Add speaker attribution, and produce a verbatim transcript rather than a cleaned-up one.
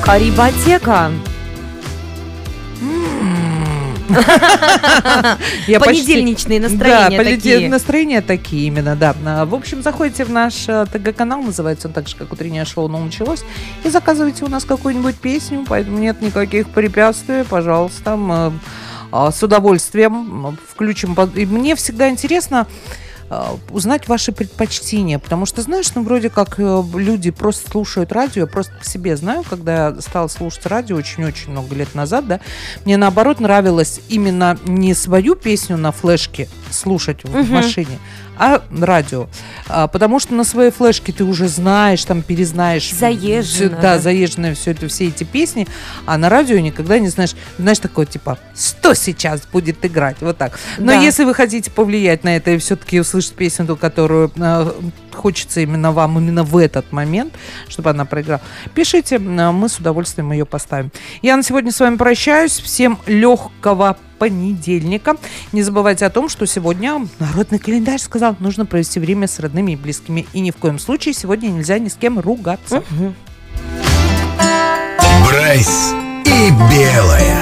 Speaker 1: Карибатека. Понедельничные настроения такие.
Speaker 2: Настроения такие именно, да. В общем, заходите в наш ТГ-канал, называется он так же, как «Утреннее шоу», но началось, и заказывайте у нас какую-нибудь песню, поэтому нет никаких препятствий, пожалуйста, мы с удовольствием включим. И мне всегда интересно узнать ваши предпочтения, потому что, знаешь, ну, вроде как люди просто слушают радио, я просто по себе знаю, когда я стала слушать радио очень-очень много лет назад, да, мне, наоборот, нравилось именно не свою песню на флешке слушать в uh-huh. машине, а радио. А, потому что на своей флешке ты уже знаешь, там перезнаешь.
Speaker 1: Заезжено.
Speaker 2: Да, да, заезженные все это, все эти песни, а на радио никогда не знаешь, знаешь, такое типа, что сейчас будет играть, вот так. Но да. Если вы хотите повлиять на это и все-таки услышать песню, которую э, хочется именно вам, именно в этот момент, чтобы она проиграла, пишите, мы с удовольствием ее поставим. Я на сегодня с вами прощаюсь. Всем легкого понедельника. Не забывайте о том, что сегодня народный календарь сказал, нужно провести время с родными и близкими. И ни в коем случае сегодня нельзя ни с кем ругаться.
Speaker 3: Угу. Брайс и Белая.